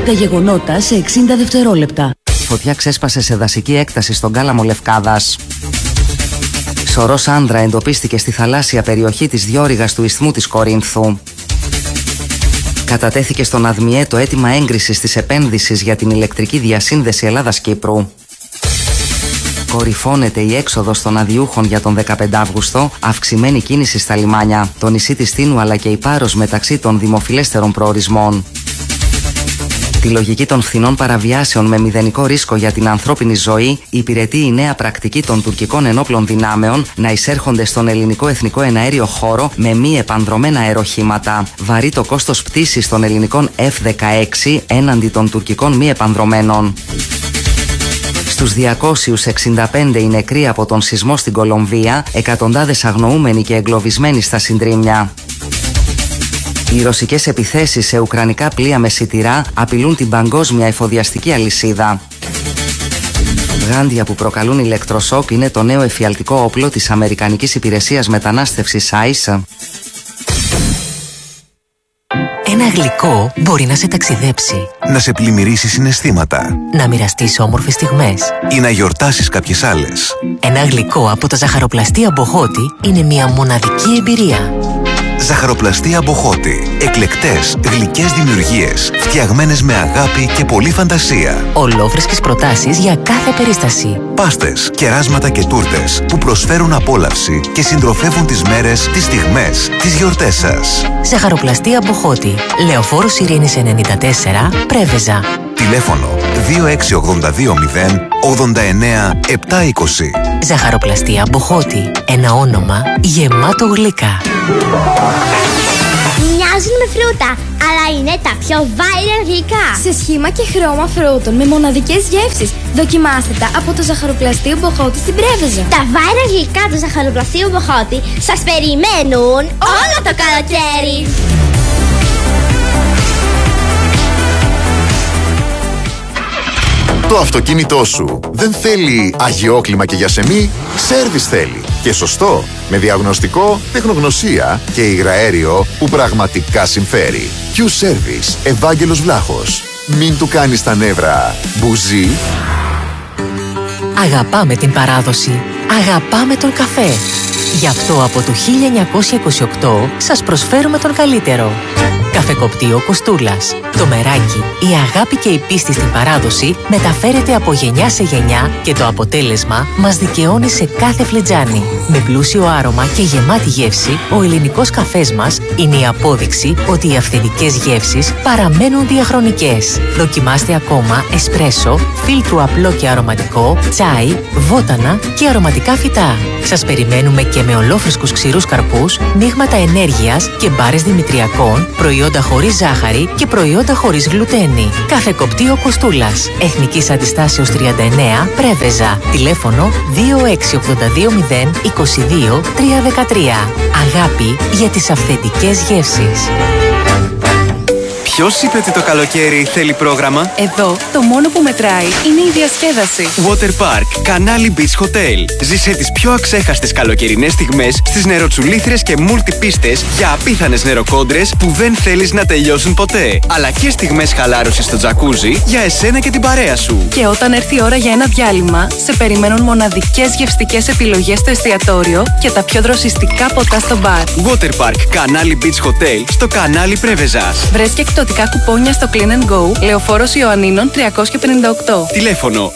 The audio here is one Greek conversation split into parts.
Τα γεγονότα σε 60 δευτερόλεπτα. Φωτιά ξέσπασε σε δασική έκταση στον Κάλαμο Λευκάδας. Σωρός άνδρα εντοπίστηκε στη θαλάσσια περιοχή της διόρυγας του ισθμού της Κορίνθου. Κατατέθηκε στον ΑΔΜΙΕ το αίτημα έγκρισης της επένδυσης για την ηλεκτρική διασύνδεση Ελλάδας-Κύπρου. Κορυφώνεται η έξοδος των αδειούχων για τον 15 Αύγουστο, αυξημένη κίνηση στα λιμάνια. Το νησί της Τίνου αλλά και η Πάρος μεταξύ των δημοφιλέστερων προορισμών. Τη λογική των φθηνών παραβιάσεων με μηδενικό ρίσκο για την ανθρώπινη ζωή υπηρετεί η νέα πρακτική των τουρκικών ενόπλων δυνάμεων να εισέρχονται στον ελληνικό εθνικό εναέριο χώρο με μη επανδρωμένα αεροχήματα. Βαρύ το κόστος πτήσης των ελληνικών F-16 έναντι των τουρκικών μη επανδρωμένων. Στους 265 οι νεκροί από τον σεισμό στην Κολομβία, εκατοντάδες αγνοούμενοι και εγκλωβισμένοι στα συντρίμμια. Οι ρωσικές επιθέσεις σε ουκρανικά πλοία με σιτηρά απειλούν την παγκόσμια εφοδιαστική αλυσίδα. Γάντια που προκαλούν ηλεκτροσόκ είναι το νέο εφιαλτικό όπλο της Αμερικανικής Υπηρεσίας Μετανάστευσης ICE. Ένα γλυκό μπορεί να σε ταξιδέψει, να σε πλημμυρίσει συναισθήματα, να μοιραστείς όμορφες στιγμές ή να γιορτάσεις κάποιες άλλες. Ένα γλυκό από τα ζαχαροπλαστεία Μποχώτη είναι μια μοναδική εμπειρία. Ζαχαροπλαστεία Μποχώτη. Εκλεκτές, γλυκές δημιουργίες, φτιαγμένες με αγάπη και πολλή φαντασία. Ολόφρεσκες προτάσεις για κάθε περίσταση. Πάστες, κεράσματα και τούρτες που προσφέρουν απόλαυση και συντροφεύουν τις μέρες, τις στιγμές, τις γιορτές σας. Ζαχαροπλαστεία Μποχώτη. Λεωφόρος Ειρήνης 94, Πρέβεζα. Τηλέφωνο 2682 89 720. Ζαχαροπλαστεία Μποχώτη. Ένα όνομα γεμάτο γλυκά. Μοιάζουν με φρούτα, αλλά είναι τα πιο viral γλυκά. Σε σχήμα και χρώμα φρούτων με μοναδικές γεύσεις. Δοκιμάστε τα από το Ζαχαροπλαστείο Μποχώτη στην Πρέβεζα. Τα viral γλυκά του Ζαχαροπλαστείου Μποχώτη σας περιμένουν όλο το καλοκαίρι. Το αυτοκίνητό σου δεν θέλει αγιόκλιμα και γιασεμί, σέρβις θέλει. Και σωστό, με διαγνωστικό, τεχνογνωσία και υγραέριο που πραγματικά συμφέρει. Q-Service, Ευάγγελος Βλάχος. Μην του κάνεις τα νεύρα μπουζί. Αγαπάμε την παράδοση. Αγαπάμε τον καφέ. Γι' αυτό από το 1928 σας προσφέρουμε τον καλύτερο. Καφεκοπτείο Κοστούλας. Το μεράκι, η αγάπη και η πίστη στην παράδοση μεταφέρεται από γενιά σε γενιά και το αποτέλεσμα μας δικαιώνει σε κάθε φλιτζάνι. Με πλούσιο άρωμα και γεμάτη γεύση, ο ελληνικός καφές μας είναι η απόδειξη ότι οι αυθεντικές γεύσεις παραμένουν διαχρονικές. Δοκιμάστε ακόμα εσπρέσο, φίλτρου απλό και αρωματικό, τσάι, βότανα και αρωματικά φυτά. Σας περιμένουμε και με ολόφρεσκους ξηρούς καρπούς, μείγματα ενέργειας και μπάρες δημητριακών, προϊόντα χωρίς ζάχαρη και προϊόντα χωρίς γλουτένη. Καφεκοπτείο Κοστούλας. Εθνικής Αντιστάσεως 39, Πρέβεζα. Τηλέφωνο 26820 22 313. Αγάπη για τις αυθεντικές γεύσεις. Ποιος είπε ότι το καλοκαίρι θέλει πρόγραμμα? Εδώ το μόνο που μετράει είναι η διασκέδαση. Water Park, Κανάλι Beach Hotel. Ζήσε τις πιο αξέχαστες καλοκαιρινές στιγμές στις νεροτσουλήθρες και μουλτιπίστες για απίθανες νεροκόντρες που δεν θέλεις να τελειώσουν ποτέ. Αλλά και στιγμές χαλάρωσης στο τζακούζι για εσένα και την παρέα σου. Και όταν έρθει η ώρα για ένα διάλειμμα, σε περιμένουν μοναδικές γευστικές επιλογές στο εστιατόριο και τα πιο δροσιστικά ποτά στο μπαρ. Water Park, Κανάλι Beach Hotel στο Κανάλι Πρέβεζας. Βρες και εκπτωτικά κουπόνια στο Clean and Go, Λεωφόρος Ιωαννίνων 358. Τηλέφωνο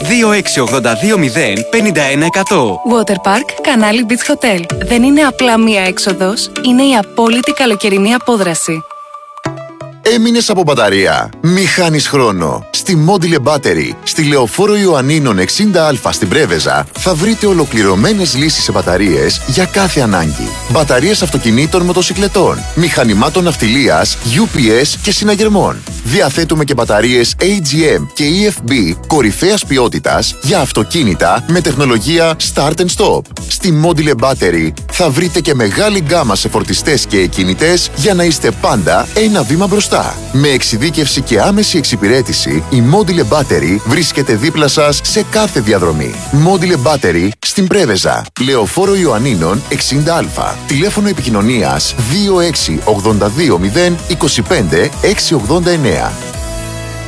26820 51 100. Water Park, Κανάλι Beach Hotel. Δεν είναι απλά μία έξοδος, είναι η απόλυτη καλοκαιρινή απόδραση. Έμεινες από μπαταρία? Μη χάνεις χρόνο. Στη Module Battery, στη Λεωφόρο Ιωαννίνων 60Α στην Πρέβεζα, θα βρείτε ολοκληρωμένες λύσεις σε μπαταρίες για κάθε ανάγκη. Μπαταρίες αυτοκινήτων, μοτοσικλετών, μηχανημάτων ναυτιλίας, UPS και συναγερμών. Διαθέτουμε και μπαταρίες AGM και EFB κορυφαίας ποιότητας για αυτοκίνητα με τεχνολογία Start and Stop. Στη Module Battery θα βρείτε και μεγάλη γκάμα σε φορτιστές και εκκινητές για να είστε πάντα ένα βήμα μπροστά. Με εξειδίκευση και άμεση εξυπηρέτηση, η Module Battery βρίσκεται δίπλα σας σε κάθε διαδρομή. Module Battery στην Πρέβεζα, Λεωφόρο Ιωαννίνων 60Α. Τηλέφωνο επικοινωνίας 26820 25 689.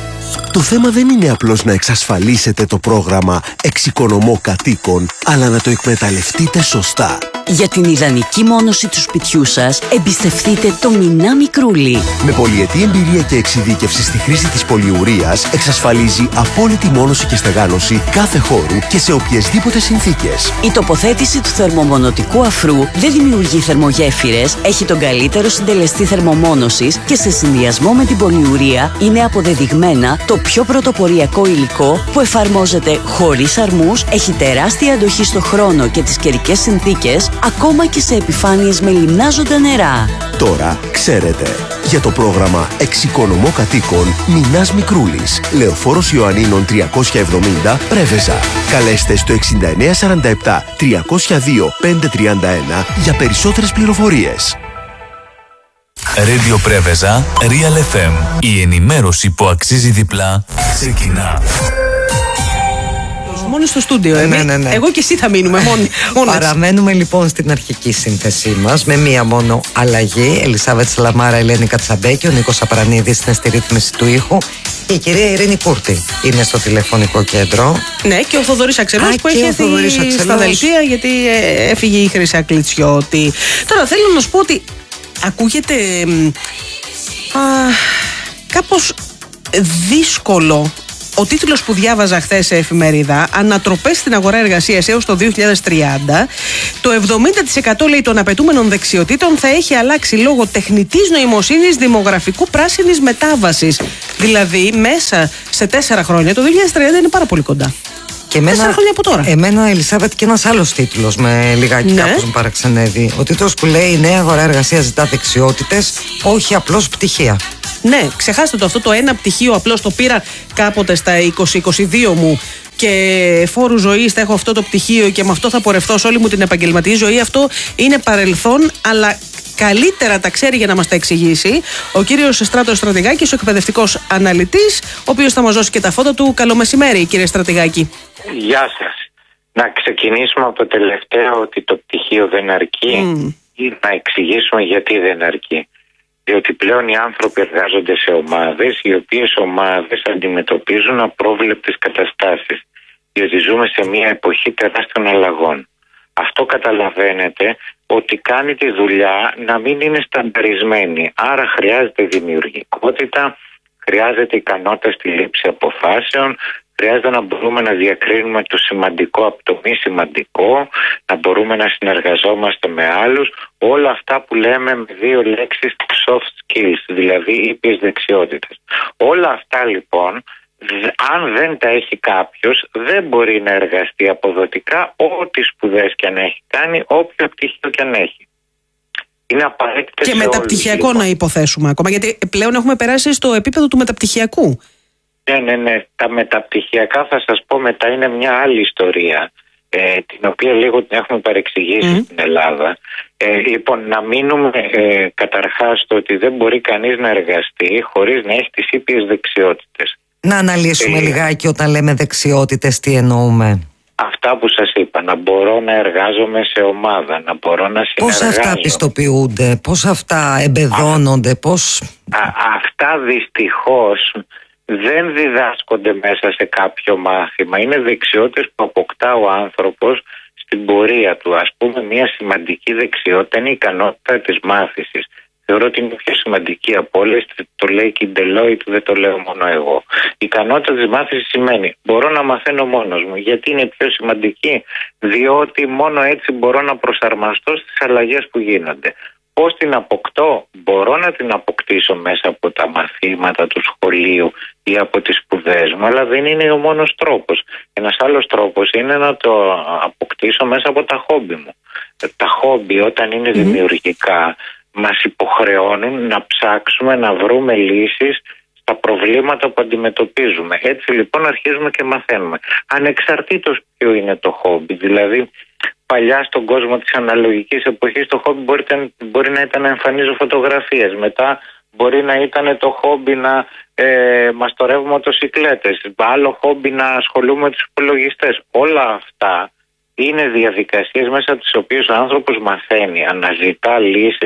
Το θέμα δεν είναι απλώς να εξασφαλίσετε το πρόγραμμα Εξοικονομώ Κατοίκων, αλλά να το εκμεταλλευτείτε σωστά. Για την ιδανική μόνωση του σπιτιού σας, εμπιστευτείτε το Μινά Μικρούλι. Με πολυετή εμπειρία και εξειδίκευση στη χρήση της πολυουρίας, εξασφαλίζει απόλυτη μόνωση και στεγάνωση κάθε χώρου και σε οποιασδήποτε συνθήκες. Η τοποθέτηση του θερμομονωτικού αφρού δεν δημιουργεί θερμογέφυρες, έχει τον καλύτερο συντελεστή θερμομόνωσης και σε συνδυασμό με την πολυουρία είναι αποδεδειγμένα το πιο πρωτοποριακό υλικό που εφαρμόζεται χωρίς αρμούς, έχει τεράστια αντοχή στο χρόνο και τις καιρικές συνθήκες, ακόμα και σε επιφάνειες με λιμνάζοντα νερά. Τώρα ξέρετε. Για το πρόγραμμα Εξοικονομώ Κατοίκων, Μινάς Μικρούλης, Λεωφόρος Ιωαννίνων 370, Πρέβεζα. Καλέστε στο 6947 302 531 για περισσότερες πληροφορίες. Radio Πρέβεζα, Real FM. Η ενημέρωση που αξίζει διπλά ξεκινά. Μόνοι στο στούντιο, ναι. Εγώ και εσύ θα μείνουμε μόνοι. Παραμένουμε λοιπόν στην αρχική σύνθεσή μας με μία μόνο αλλαγή. Ελισάβετ Σλαμάρα, Ελένη Κατσαμπέκη, ο Νίκος Απρανίδης είναι στη ρύθμιση του ήχου και η κυρία Ειρήνη Κούρτη είναι στο τηλεφωνικό κέντρο. Ναι, και ο Θοδωρής Αξελός που έχει έρθει στα δελτία γιατί έφυγε η Χρυσά Κλιτσιώτη. Τώρα θέλω να σου πω ότι ακούγεται κάπως δύσκολο ο τίτλος που διάβαζα χθες σε εφημερίδα, ανατροπές στην αγορά εργασίας έως το 2030, το 70% λέει των απαιτούμενων δεξιοτήτων θα έχει αλλάξει λόγω τεχνητής νοημοσύνης δημογραφικού πράσινης μετάβασης. Δηλαδή μέσα σε 4 χρόνια, το 2030 είναι πάρα πολύ κοντά. Και 4 χρόνια από τώρα. Εμένα, Ελισάβετ, και ένας άλλος τίτλος με λιγάκι κάπως μου παραξενεύει. Ο τίτλος που λέει: η νέα αγορά εργασίας ζητά δεξιότητες, όχι απλώς πτυχία. Ναι, ξεχάστε το, αυτό το ένα πτυχίο απλώς το πήρα κάποτε στα 20-22 μου και φόρου ζωής θα έχω αυτό το πτυχίο και με αυτό θα πορευτώ σε όλη μου την επαγγελματική ζωή. Αυτό είναι παρελθόν, αλλά καλύτερα τα ξέρει για να μας τα εξηγήσει ο κύριος Στράτος Στρατηγάκης, ο εκπαιδευτικός αναλυτής, ο οποίος θα μας δώσει και τα φώτα του. Καλό μεσημέρι, κύριε Στρατηγάκη. Γεια σας. Να ξεκινήσουμε από το τελευταίο, ότι το πτυχίο δεν αρκεί ή να εξηγήσουμε γιατί δεν αρκεί. Διότι πλέον οι άνθρωποι εργάζονται σε ομάδες, οι οποίες ομάδες αντιμετωπίζουν απρόβλεπτες καταστάσεις. Διότι ζούμε σε μια εποχή τεράστιων αλλαγών. Αυτό καταλαβαίνετε ότι κάνει τη δουλειά να μην είναι στανταρισμένη. Άρα χρειάζεται δημιουργικότητα, χρειάζεται ικανότητα στη λήψη αποφάσεων, χρειάζεται να μπορούμε να διακρίνουμε το σημαντικό από το μη σημαντικό, να μπορούμε να συνεργαζόμαστε με άλλους. Όλα αυτά που λέμε με 2 λέξεις soft skills, δηλαδή ήπιες δεξιότητες. Όλα αυτά λοιπόν, αν δεν τα έχει κάποιος, δεν μπορεί να εργαστεί αποδοτικά ό,τι σπουδές και αν έχει κάνει, όποιο πτυχίο και αν έχει. Είναι απαραίτητο. Και μεταπτυχιακό λοιπόν. Να υποθέσουμε ακόμα, γιατί πλέον έχουμε περάσει στο επίπεδο του μεταπτυχιακού. Ναι. Τα μεταπτυχιακά θα σας πω μετά είναι μια άλλη ιστορία, την οποία λίγο την έχουμε παρεξηγήσει στην Ελλάδα. Λοιπόν, να μείνουμε καταρχάς στο ότι δεν μπορεί κανείς να εργαστεί χωρίς να έχει τις ήπιες δεξιότητες. Να αναλύσουμε λιγάκι όταν λέμε δεξιότητες τι εννοούμε. Αυτά που σας είπα, να μπορώ να εργάζομαι σε ομάδα, να μπορώ να συνεργάζομαι. Πώς αυτά πιστοποιούνται, πώς αυτά εμπεδώνονται, Αυτά δυστυχώς δεν διδάσκονται μέσα σε κάποιο μάθημα. Είναι δεξιότητες που αποκτά ο άνθρωπος στην πορεία του. Ας πούμε, μια σημαντική δεξιότητα είναι η ικανότητα της μάθησης. Θεωρώ ότι είναι πιο σημαντική από όλες. Το λέει και η Deloitte, δεν το λέω μόνο εγώ. Η ικανότητα της μάθησης σημαίνει μπορώ να μαθαίνω μόνος μου. Γιατί είναι πιο σημαντική? Διότι μόνο έτσι μπορώ να προσαρμοστώ στις αλλαγές που γίνονται. Πώς την αποκτώ? Μπορώ να την αποκτήσω μέσα από τα μαθήματα του σχολείου ή από τις σπουδές μου, αλλά δεν είναι ο μόνος τρόπος. Ένας άλλος τρόπος είναι να το αποκτήσω μέσα από τα χόμπι μου. Τα χόμπι όταν είναι δημιουργικά μας υποχρεώνουν να ψάξουμε, να βρούμε λύσεις στα προβλήματα που αντιμετωπίζουμε. Έτσι λοιπόν αρχίζουμε και μαθαίνουμε. Ανεξαρτήτως ποιο είναι το χόμπι, δηλαδή παλιά στον κόσμο της αναλογικής εποχής το χόμπι μπορεί να ήταν να εμφανίζω φωτογραφίες. Μετά μπορεί να ήταν το χόμπι να μαστορεύουμε μοτοσικλέτες. Άλλο χόμπι να ασχολούμαι με τους υπολογιστές. Όλα αυτά είναι διαδικασίες μέσα από τις οποίες ο άνθρωπος μαθαίνει, αναζητά λύσεις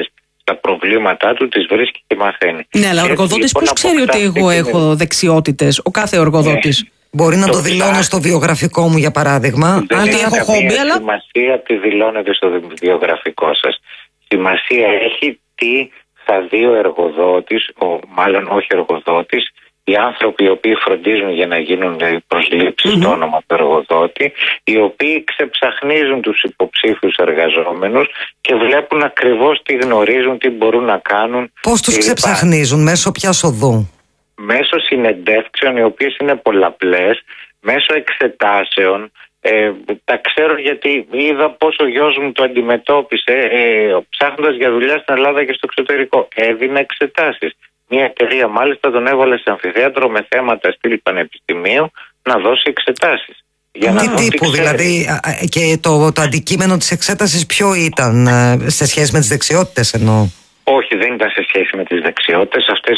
τα προβλήματά του, τις βρίσκει και μαθαίνει. Ναι, αλλά ο εργοδότης πώς ξέρει ότι εγώ έχω δεξιότητες, ο κάθε εργοδότης? Μπορεί να το δηλώνω στο βιογραφικό μου, για παράδειγμα. Δεν έχει καμία σημασία τι δηλώνετε στο βιογραφικό σας. Σημασία έχει τι θα δει ο εργοδότης, μάλλον όχι εργοδότης, οι άνθρωποι οι οποίοι φροντίζουν για να γίνουν προσλήψεις στο όνομα του εργοδότη, οι οποίοι ξεψαχνίζουν τους υποψήφιους εργαζόμενους και βλέπουν ακριβώς τι γνωρίζουν, τι μπορούν να κάνουν. Πώς τους ξεψαχνίζουν, μέσω ποιας οδού? Μέσω συνεντεύξεων, οι οποίες είναι πολλαπλές, μέσω εξετάσεων. Τα ξέρω γιατί είδα πώς ο γιος μου το αντιμετώπισε ψάχνοντας για δουλειά στην Ελλάδα και στο εξωτερικό. Έδινε εξετάσεις. Μια εταιρεία μάλιστα τον έβαλε σε αμφιθέατρο με θέματα στυλ πανεπιστημίου να δώσει εξετάσεις. Τι τύπου δηλαδή, και το αντικείμενο της εξέτασης ποιο ήταν, σε σχέση με τις δεξιότητες εννοώ? Όχι, δεν ήταν σε σχέση με τις δεξιότητες. Αυτές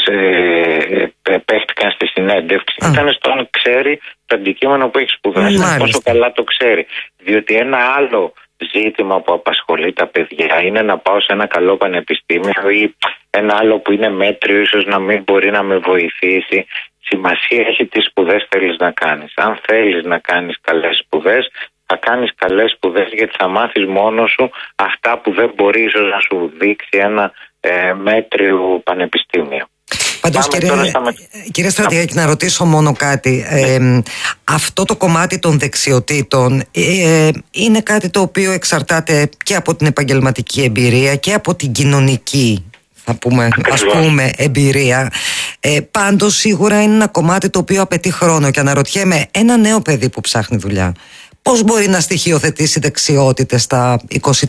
παίχτηκαν στη συνέντευξη. Ήταν στο αν ξέρει το αντικείμενο που έχει σπουδάσει, πόσο καλά το ξέρει. Διότι ένα άλλο ζήτημα που απασχολεί τα παιδιά είναι να πάω σε ένα καλό πανεπιστήμιο ή ένα άλλο που είναι μέτριο, ίσως να μην μπορεί να με βοηθήσει. Σημασία έχει τι σπουδές θέλεις να κάνεις. Αν θέλεις να κάνεις καλές σπουδές, θα κάνεις καλές σπουδές, γιατί θα μάθεις μόνος σου αυτά που δεν μπορεί ίσως να σου δείξει ένα μέτριο πανεπιστήμιο. Πάντως, κύριε Στρατηγάκη, να ρωτήσω μόνο κάτι. Αυτό το κομμάτι των δεξιοτήτων είναι κάτι το οποίο εξαρτάται και από την επαγγελματική εμπειρία και από την κοινωνική, θα πούμε, ας πούμε, εμπειρία. Πάντως σίγουρα είναι ένα κομμάτι το οποίο απαιτεί χρόνο, και αναρωτιέμαι, ένα νέο παιδί που ψάχνει δουλειά, πώς μπορεί να στοιχειοθετήσει δεξιότητες στα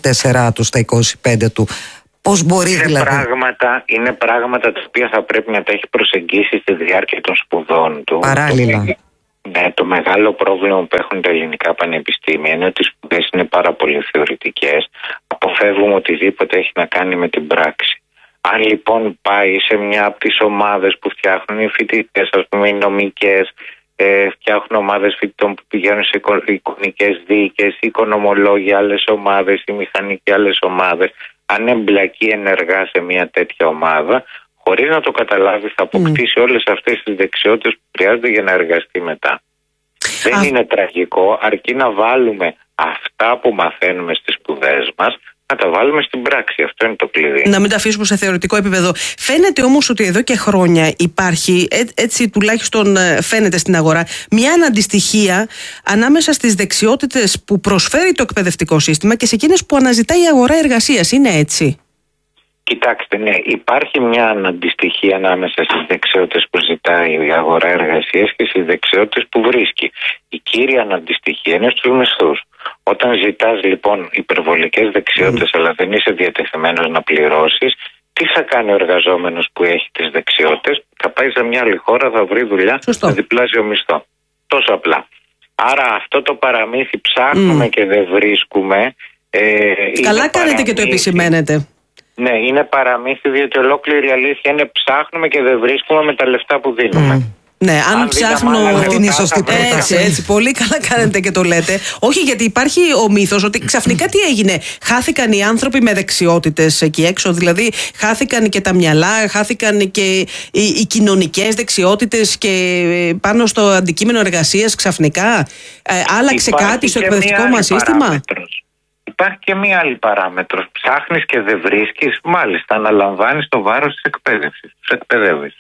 24 του, στα 25 του? Πώς μπορεί δηλαδή? Είναι πράγματα τα οποία θα πρέπει να τα έχει προσεγγίσει στη διάρκεια των σπουδών του. Παράλληλα. Ναι, το μεγάλο πρόβλημα που έχουν τα ελληνικά πανεπιστήμια είναι ότι οι σπουδές είναι πάρα πολύ θεωρητικές. Αποφεύγουμε οτιδήποτε έχει να κάνει με την πράξη. Αν λοιπόν πάει σε μια από τις ομάδες που φτιάχνουν οι φοιτητές, ας πούμε οι νομικές, φτιάχνουν ομάδες φοιτητών που πηγαίνουν σε εικονικές δίκες, οι οικονομολόγοι άλλες ομάδες, οι μηχανικοί άλλες ομάδες, αν εμπλακεί ενεργά σε μια τέτοια ομάδα, χωρίς να το καταλάβει, θα αποκτήσει όλες αυτές τις δεξιότητες που χρειάζονται για να εργαστεί μετά. Δεν είναι τραγικό, αρκεί να βάλουμε αυτά που μαθαίνουμε στις σπουδές μας, να τα βάλουμε στην πράξη. Αυτό είναι το κλειδί. Να μην τα αφήσουμε σε θεωρητικό επίπεδο. Φαίνεται όμως ότι εδώ και χρόνια υπάρχει, έτσι τουλάχιστον φαίνεται στην αγορά, μια αναντιστοιχία ανάμεσα στις δεξιότητες που προσφέρει το εκπαιδευτικό σύστημα και σε εκείνες που αναζητάει η αγορά εργασίας. Είναι έτσι? Κοιτάξτε, ναι, υπάρχει μια αναντιστοιχία ανάμεσα στις δεξιότητες που ζητάει η αγορά εργασίας και στις δεξιότητες που βρίσκει. Η κύρια αναντιστοιχία είναι στους μισθούς. Όταν ζητάς λοιπόν υπερβολικές δεξιότητες αλλά δεν είσαι διατεθειμένος να πληρώσεις, τι θα κάνει ο εργαζόμενος που έχει τις δεξιότητες? Θα πάει σε μια άλλη χώρα, θα βρει δουλειά με διπλάσιο μισθό. Τόσο απλά. Άρα αυτό το παραμύθι ψάχνουμε και δεν βρίσκουμε. Καλά κάνετε και το επισημαίνετε. Ναι, είναι παραμύθι, διότι ολόκληρη αλήθεια είναι ψάχνουμε και δεν βρίσκουμε με τα λεφτά που δίνουμε. Ναι, αν ψάχνω. Την είναι σωστή πρόταση. Έτσι, πολύ καλά κάνετε και το λέτε. Όχι, γιατί υπάρχει ο μύθος ότι ξαφνικά τι έγινε? Χάθηκαν οι άνθρωποι με δεξιότητες εκεί έξω. Δηλαδή, χάθηκαν και τα μυαλά, χάθηκαν και οι κοινωνικές δεξιότητες και πάνω στο αντικείμενο εργασίας ξαφνικά. Άλλαξε κάτι στο εκπαιδευτικό μας σύστημα? Υπάρχει και μία άλλη παράμετρος. Ψάχνεις και δεν βρίσκεις, μάλιστα αναλαμβάνεις το βάρος της εκπαίδευσης. Τους εκπαιδεύεις.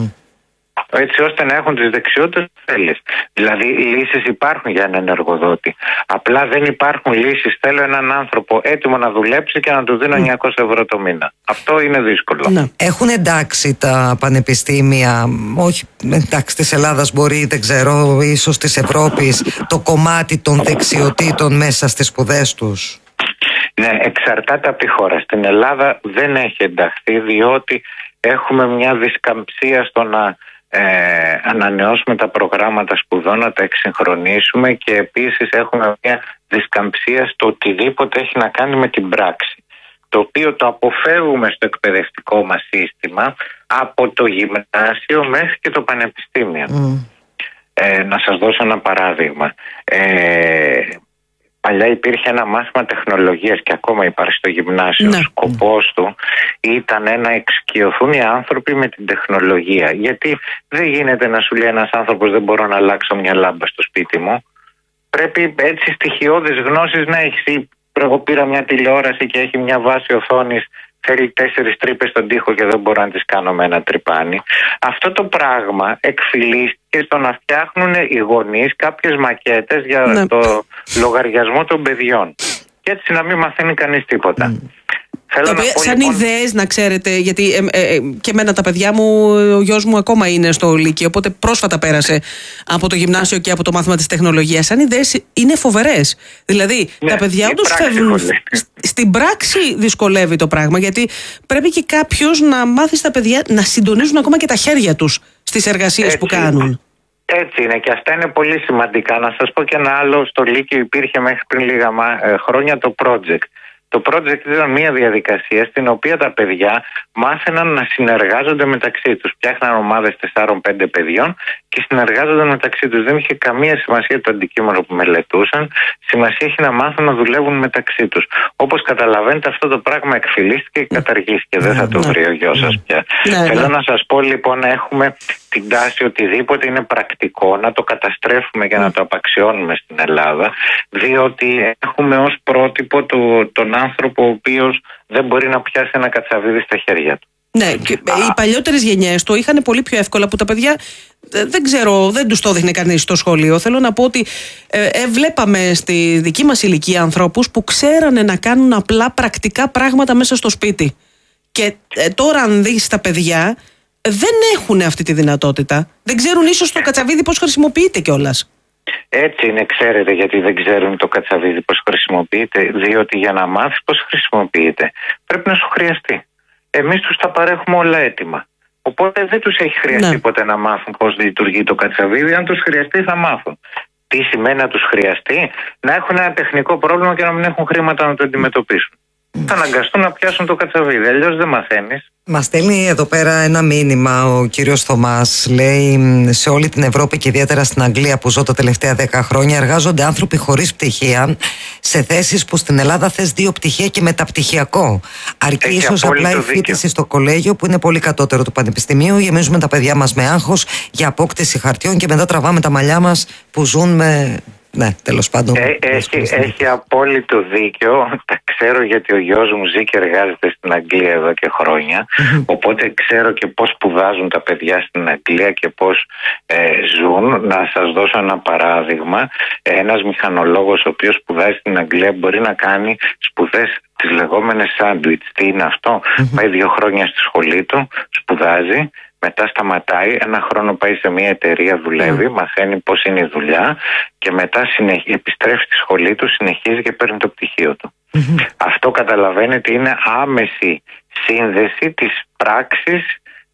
Έτσι ώστε να έχουν τις δεξιότητες που θέλεις. Δηλαδή λύσεις υπάρχουν για έναν εργοδότη. Απλά δεν υπάρχουν λύσεις. Θέλω έναν άνθρωπο έτοιμο να δουλέψει και να του δίνω 900 ευρώ το μήνα. Αυτό είναι δύσκολο. Ναι. Έχουν εντάξει τα πανεπιστήμια, όχι εντάξει της Ελλάδας, μπορεί, δεν ξέρω, ίσως της Ευρώπης, το κομμάτι των δεξιοτήτων μέσα στις σπουδές τους? Ναι, εξαρτάται από τη χώρα. Στην Ελλάδα δεν έχει ενταχθεί, διότι έχουμε μια δισκαμψία στο να ανανεώσουμε τα προγράμματα σπουδών, να τα εξυγχρονίσουμε, και επίσης έχουμε μια δισκαμψία στο οτιδήποτε έχει να κάνει με την πράξη, το οποίο το αποφεύγουμε στο εκπαιδευτικό μας σύστημα από το γυμνάσιο μέχρι και το πανεπιστήμιο. Να σας δώσω ένα παράδειγμα. Παλιά υπήρχε ένα μάθημα τεχνολογίας και ακόμα υπάρχει στο γυμνάσιο. Ο σκοπός του ήταν να εξοικειωθούν οι άνθρωποι με την τεχνολογία. Γιατί δεν γίνεται να σου λέει ένας άνθρωπος δεν μπορώ να αλλάξω μια λάμπα στο σπίτι μου. Πρέπει έτσι στοιχειώδεις γνώσεις να έχεις. Εγώ πήρα μια τηλεόραση και έχει μια βάση οθόνης, θέλει 4 τρύπες στον τοίχο και δεν μπορώ να τις κάνω με ένα τρυπάνι. Αυτό το πράγμα εκφυλίστηκε στο να φτιάχνουν οι γονείς κάποιες μακέτες για το λογαριασμό των παιδιών. Και έτσι να μην μαθαίνει κανείς τίποτα. Σαν ιδέες, να ξέρετε, γιατί και εμένα τα παιδιά μου, ο γιος μου ακόμα είναι στο Λύκειο, οπότε πρόσφατα πέρασε από το γυμνάσιο και από το μάθημα της τεχνολογίας. Σαν ιδέες είναι φοβερές. Δηλαδή, τα παιδιά όντως φεύγουν. Στην πράξη δυσκολεύει το πράγμα, γιατί πρέπει και κάποιος να μάθει στα παιδιά να συντονίζουν ακόμα και τα χέρια τους στις εργασίες που κάνουν. Έτσι είναι και αυτά είναι πολύ σημαντικά. Να σας πω και ένα άλλο, στο Λύκειο υπήρχε μέχρι πριν λίγα χρόνια το project. Το project ήταν μια διαδικασία στην οποία τα παιδιά μάθαιναν να συνεργάζονται μεταξύ τους. Φτιάχναν ομάδες 4-5 παιδιών και συνεργάζονταν μεταξύ τους. Δεν είχε καμία σημασία το αντικείμενο που μελετούσαν. Σημασία έχει να μάθουν να δουλεύουν μεταξύ τους. Όπως καταλαβαίνετε, αυτό το πράγμα εκφυλίστηκε και καταργήθηκε. Δεν θα το βρει ο γιος σας πια. Θέλω να σας πω λοιπόν να έχουμε την τάση οτιδήποτε είναι πρακτικό να το καταστρέφουμε και να το απαξιώνουμε στην Ελλάδα, διότι έχουμε ως πρότυπο τον άνθρωπο ο οποίος δεν μπορεί να πιάσει ένα κατσαβίδι στα χέρια του. Ναι, και οι παλιότερες γενιές το είχαν πολύ πιο εύκολα, που τα παιδιά δεν ξέρω, δεν τους το έδειχνε κανείς στο σχολείο. Θέλω να πω ότι βλέπαμε στη δική μας ηλικία ανθρώπους που ξέρανε να κάνουν απλά πρακτικά πράγματα μέσα στο σπίτι. Και τώρα αν δεις τα παιδιά, δεν έχουν αυτή τη δυνατότητα. Δεν ξέρουν ίσως το κατσαβίδι πώς χρησιμοποιείται κιόλας. Έτσι είναι, ξέρετε γιατί δεν ξέρουν το κατσαβίδι πώς χρησιμοποιείται? Διότι για να μάθεις πώς χρησιμοποιείται πρέπει να σου χρειαστεί. Εμείς τους τα παρέχουμε όλα έτοιμα. Οπότε δεν τους έχει χρειαστεί ποτέ να μάθουν πώς λειτουργεί το κατσαβίδι. Αν τους χρειαστεί θα μάθουν. Τι σημαίνει να τους χρειαστεί? Να έχουν ένα τεχνικό πρόβλημα και να μην έχουν χρήματα να το αντιμετωπίσουν. Θα αναγκαστούν να πιάσουν το κατσαβίδι, αλλιώς δεν μαθαίνεις. Μας στέλνει εδώ πέρα ένα μήνυμα ο κύριος Θωμάς. Λέει, σε όλη την Ευρώπη και ιδιαίτερα στην Αγγλία που ζω τα τελευταία 10 χρόνια, εργάζονται άνθρωποι χωρίς πτυχία σε θέσεις που στην Ελλάδα θες 2 πτυχία και μεταπτυχιακό. Αρκεί ίσως απλά η φοιτηση στο κολέγιο που είναι πολύ κατώτερο του πανεπιστημίου. Γεμίζουμε τα παιδιά μας με άγχος για απόκτηση χαρτιών και μετά τραβάμε τα μαλλιά μας που ζουν με... Ναι, τέλος πάντων. Έχει απόλυτο δίκιο. Τα ξέρω γιατί ο γιος μου ζει και εργάζεται στην Αγγλία εδώ και χρόνια. Οπότε ξέρω και πώς σπουδάζουν τα παιδιά στην Αγγλία και πώς ζουν. Να σας δώσω ένα παράδειγμα. Ένας μηχανολόγος ο οποίος σπουδάζει στην Αγγλία μπορεί να κάνει σπουδές τις λεγόμενες σάντουιτς. Τι είναι αυτό? Πάει 2 χρόνια στη σχολή του, σπουδάζει. Μετά σταματάει, 1 χρόνο πάει σε μια εταιρεία, δουλεύει, μαθαίνει πώς είναι η δουλειά και μετά επιστρέφει στη σχολή του, συνεχίζει και παίρνει το πτυχίο του. Αυτό καταλαβαίνετε είναι άμεση σύνδεση της πράξης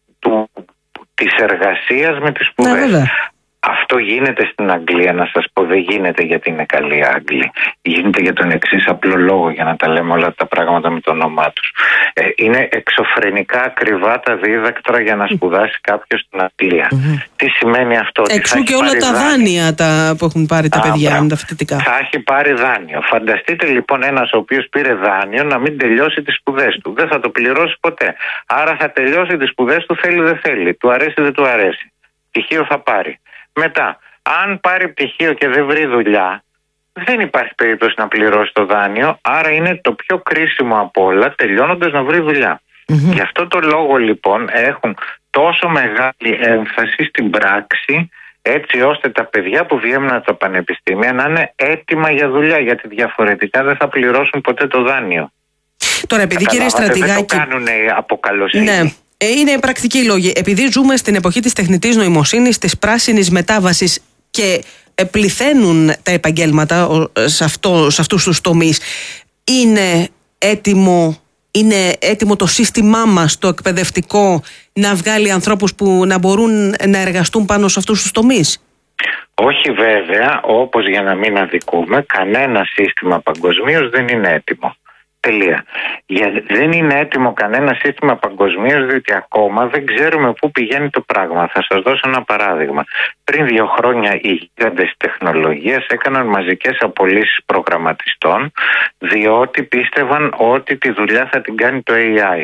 της εργασίας με τις σπουδές. Αυτό γίνεται στην Αγγλία, να σας πω, δεν γίνεται γιατί είναι καλοί Άγγλοι. Γίνεται για τον εξής απλό λόγο, για να τα λέμε όλα τα πράγματα με το όνομά τους. Είναι εξωφρενικά ακριβά τα δίδακτρα για να σπουδάσει κάποιος στην Αγγλία. Τι σημαίνει αυτό? Εξού και όλα τα δάνεια που έχουν πάρει τα παιδιά, τα φοιτητικά. Θα έχει πάρει δάνειο. Φανταστείτε λοιπόν ένας ο οποίος πήρε δάνειο να μην τελειώσει τις σπουδές του. Δεν θα το πληρώσει ποτέ. Άρα θα τελειώσει τις σπουδές του, θέλει δεν θέλει. Του αρέσει δεν του αρέσει. Πτυχίο θα πάρει. Μετά, αν πάρει πτυχίο και δεν βρει δουλειά, δεν υπάρχει περίπτωση να πληρώσει το δάνειο, άρα είναι το πιο κρίσιμο από όλα, τελειώνοντας, να βρει δουλειά. Γι' αυτό το λόγο λοιπόν έχουν τόσο μεγάλη έμφαση στην πράξη, έτσι ώστε τα παιδιά που βγαίνουν από τα πανεπιστήμια να είναι έτοιμα για δουλειά, γιατί διαφορετικά δεν θα πληρώσουν ποτέ το δάνειο. Τώρα, επειδή κύριε Στρατηγάκη, δεν το κάνουν από καλοσύνη. Ναι. Είναι πρακτικοί λόγοι. Επειδή ζούμε στην εποχή της τεχνητής νοημοσύνης, της πράσινης μετάβασης και πληθαίνουν τα επαγγέλματα σε αυτούς τους τομείς, είναι έτοιμο το σύστημά μας, το εκπαιδευτικό, να βγάλει ανθρώπους που να μπορούν να εργαστούν πάνω σε αυτούς τους τομείς? Όχι βέβαια, όπως για να μην αδικούμε, κανένα σύστημα παγκοσμίως δεν είναι έτοιμο. Τελεία. Δεν είναι έτοιμο κανένα σύστημα παγκοσμίως, διότι ακόμα δεν ξέρουμε πού πηγαίνει το πράγμα. Θα σας δώσω ένα παράδειγμα. Πριν 2 χρόνια οι γίγαντες τεχνολογίας έκαναν μαζικές απολύσεις προγραμματιστών, διότι πίστευαν ότι τη δουλειά θα την κάνει το AI.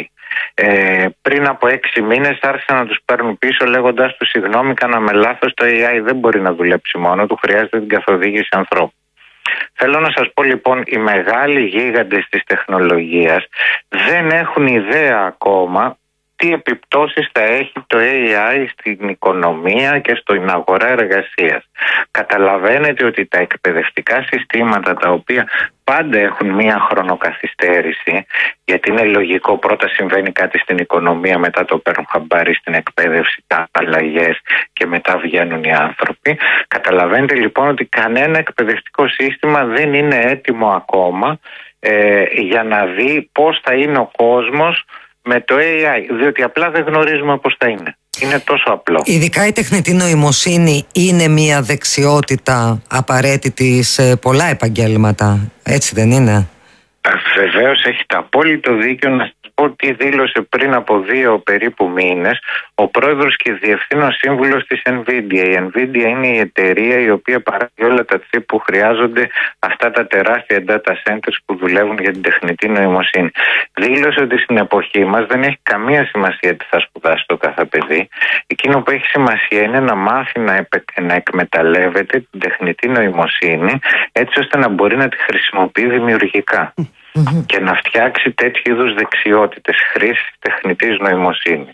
Πριν από 6 μήνες άρχισαν να τους παίρνουν πίσω, λέγοντας τους συγγνώμη, κάναμε λάθος, το AI δεν μπορεί να δουλέψει μόνο του, χρειάζεται την καθοδήγηση ανθρώπου. Θέλω να σας πω λοιπόν, οι μεγάλοι γίγαντες της τεχνολογίας δεν έχουν ιδέα ακόμα τι επιπτώσεις θα έχει το AI στην οικονομία και στην αγορά εργασίας. Καταλαβαίνετε ότι τα εκπαιδευτικά συστήματα, τα οποία πάντα έχουν μία χρονοκαθυστέρηση, γιατί είναι λογικό, πρώτα συμβαίνει κάτι στην οικονομία, μετά το παίρνουν χαμπάρι στην εκπαίδευση, τα αλλαγές και μετά βγαίνουν οι άνθρωποι. Καταλαβαίνετε λοιπόν ότι κανένα εκπαιδευτικό σύστημα δεν είναι έτοιμο ακόμα για να δει πώς θα είναι ο κόσμος με το AI, διότι απλά δεν γνωρίζουμε πώς θα είναι. Είναι τόσο απλό. Ειδικά η τεχνητή νοημοσύνη είναι μια δεξιότητα απαραίτητη σε πολλά επαγγέλματα, έτσι δεν είναι? Βεβαίως, έχετε απόλυτο δίκιο. Να σας πω τι δήλωσε πριν από 2 περίπου μήνες ο πρόεδρος και διευθύνων σύμβουλος της NVIDIA. Η NVIDIA είναι η εταιρεία η οποία παράγει όλα τα chip που χρειάζονται, αυτά τα τεράστια data centers που δουλεύουν για την τεχνητή νοημοσύνη. Δήλωσε ότι στην εποχή μας δεν έχει καμία σημασία τι θα σπουδάσει το κάθε παιδί. Εκείνο που έχει σημασία είναι να μάθει να εκμεταλλεύεται την τεχνητή νοημοσύνη, έτσι ώστε να μπορεί να τη χρησιμοποιεί δημιουργικά και να φτιάξει τέτοιου είδους δεξιότητες χρήσης τεχνητής νοημοσύνης.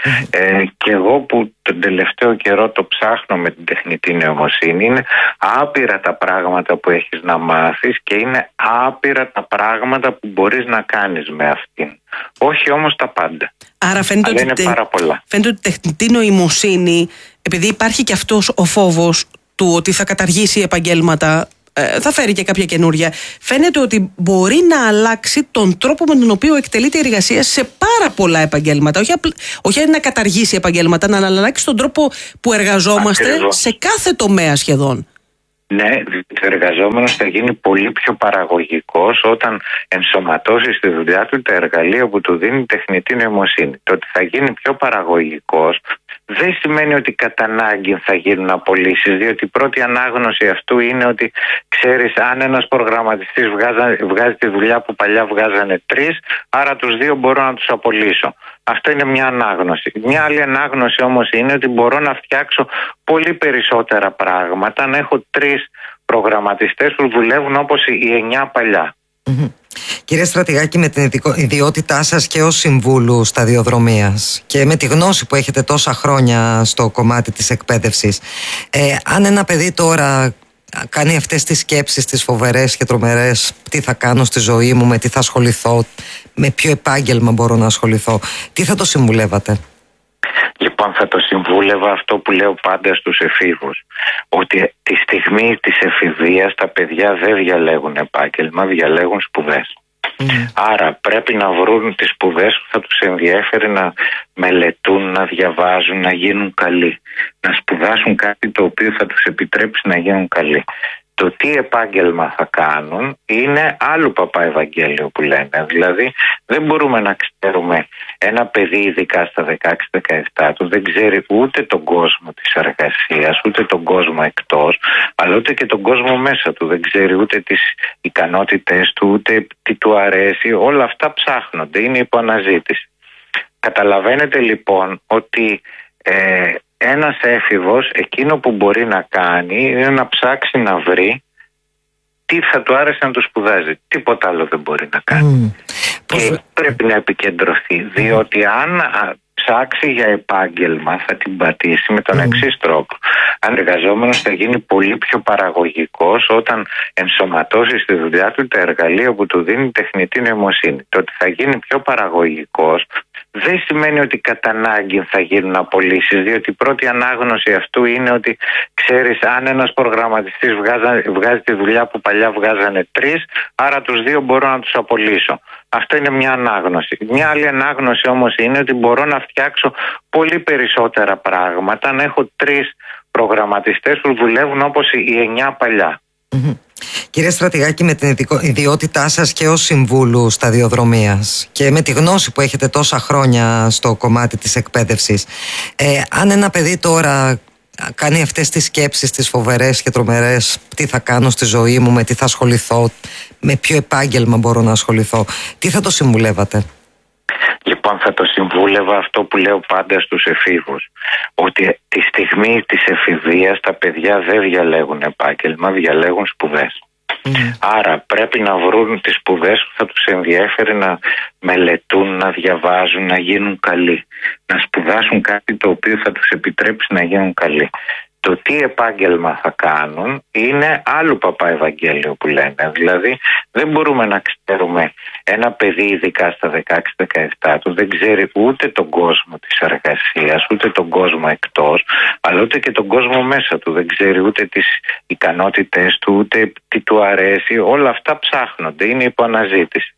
Και εγώ που τον τελευταίο καιρό το ψάχνω με την τεχνητή νοημοσύνη, είναι άπειρα τα πράγματα που έχεις να μάθεις και είναι άπειρα τα πράγματα που μπορείς να κάνεις με αυτήν. Όχι όμως τα πάντα. Άρα φαίνεται ότι είναι πάρα πολλά. Φαίνεται ότι η τεχνητή νοημοσύνη, επειδή υπάρχει και αυτός ο φόβος του ότι θα καταργήσει επαγγέλματα, θα φέρει και κάποια καινούρια, φαίνεται ότι μπορεί να αλλάξει τον τρόπο με τον οποίο εκτελείται η εργασία σε πάρα πολλά επαγγέλματα. Όχι να καταργήσει επαγγέλματα, να αλλάξει τον τρόπο που εργαζόμαστε. Ακριβώς. Σε κάθε τομέα σχεδόν. Ναι, ο εργαζόμενος θα γίνει πολύ πιο παραγωγικός όταν ενσωματώσει στη δουλειά του τα εργαλεία που του δίνει η τεχνητή νοημοσύνη. Το ότι θα γίνει πιο παραγωγικός δεν σημαίνει ότι κατά ανάγκη θα γίνουν απολύσεις, διότι η πρώτη ανάγνωση αυτού είναι ότι, ξέρεις, αν ένας προγραμματιστής βγάζει τη δουλειά που παλιά βγάζανε 3, άρα τους 2 μπορώ να τους απολύσω. Αυτό είναι μια ανάγνωση. Μια άλλη ανάγνωση όμως είναι ότι μπορώ να φτιάξω πολύ περισσότερα πράγματα, να έχω 3 προγραμματιστές που δουλεύουν όπως οι 9 παλιά. Κύριε Στρατηγάκη, με την ιδιότητά σας και ως συμβούλου σταδιοδρομίας και με τη γνώση που έχετε τόσα χρόνια στο κομμάτι της εκπαίδευσης, αν ένα παιδί τώρα κάνει αυτές τις σκέψεις, τις φοβερές και τρομερές, τι θα κάνω στη ζωή μου, με τι θα ασχοληθώ, με ποιο επάγγελμα μπορώ να ασχοληθώ, τι θα το συμβουλεύατε? Λοιπόν, θα το συμβούλευα αυτό που λέω πάντα στους εφήβους, ότι τη στιγμή της εφηβείας τα παιδιά δεν διαλέγουν επάγγελμα, διαλέγουν σπουδές. Άρα πρέπει να βρουν τις σπουδές που θα τους ενδιέφερε να μελετούν, να διαβάζουν, να γίνουν καλοί. Να σπουδάσουν κάτι το οποίο θα τους επιτρέψει να γίνουν καλοί. Το τι επάγγελμα θα κάνουν είναι άλλο παπά Ευαγγέλιο που λένε. Δηλαδή δεν μπορούμε να ξέρουμε ένα παιδί, ειδικά στα 16-17 του, δεν ξέρει ούτε τον κόσμο της εργασίας, ούτε τον κόσμο εκτός, αλλά ούτε και τον κόσμο μέσα του. Δεν ξέρει ούτε τις ικανότητες του, ούτε τι του αρέσει. Όλα αυτά ψάχνονται, είναι υπό αναζήτηση. Καταλαβαίνετε λοιπόν ότι ένας έφηβος εκείνο που μπορεί να κάνει είναι να ψάξει να βρει τι θα του άρεσε να το σπουδάζει. Τίποτα άλλο δεν μπορεί να κάνει. Και πρέπει να επικεντρωθεί, διότι αν ψάξει για επάγγελμα θα την πατήσει με τον εξής τρόπο. Αν εργαζόμενος θα γίνει πολύ πιο παραγωγικός όταν ενσωματώσει στη δουλειά του τα εργαλεία που του δίνει η τεχνητή νοημοσύνη. Το ότι θα γίνει πιο παραγωγικός δεν σημαίνει ότι κατά ανάγκη θα γίνουν απολύσεις, διότι η πρώτη ανάγνωση αυτού είναι ότι, ξέρεις, αν ένας προγραμματιστής βγάζει τη δουλειά που παλιά βγάζανε 3, άρα τους 2 μπορώ να τους απολύσω. Αυτό είναι μια ανάγνωση. Μια άλλη ανάγνωση όμως είναι ότι μπορώ να φτιάξω πολύ περισσότερα πράγματα, να έχω 3 προγραμματιστές που δουλεύουν όπως οι 9 παλιά. Κύριε Στρατηγάκη, με την ιδιότητά σας και ως συμβούλου σταδιοδρομίας και με τη γνώση που έχετε τόσα χρόνια στο κομμάτι της εκπαίδευσης, αν ένα παιδί τώρα κάνει αυτές τις σκέψεις, τις φοβερές και τρομερές, τι θα κάνω στη ζωή μου, με τι θα ασχοληθώ, με ποιο επάγγελμα μπορώ να ασχοληθώ, τι θα το συμβουλεύατε? Λοιπόν, θα το συμβούλευα αυτό που λέω πάντα στους εφήβους, ότι τη στιγμή της εφηβείας τα παιδιά δεν διαλέγουν επάγγελμα, διαλέγουν σπουδές. Άρα πρέπει να βρουν τις σπουδές που θα τους ενδιέφερε να μελετούν, να διαβάζουν, να γίνουν καλοί. Να σπουδάσουν κάτι το οποίο θα τους επιτρέψει να γίνουν καλοί. Το τι επάγγελμα θα κάνουν είναι άλλο παπά Ευαγγέλιο που λένε. Δηλαδή δεν μπορούμε να ξέρουμε ένα παιδί, ειδικά στα 16-17 του, δεν ξέρει ούτε τον κόσμο της εργασίας, ούτε τον κόσμο εκτός, αλλά ούτε και τον κόσμο μέσα του. Δεν ξέρει ούτε τις ικανότητες του, ούτε τι του αρέσει. Όλα αυτά ψάχνονται, είναι υπό αναζήτηση.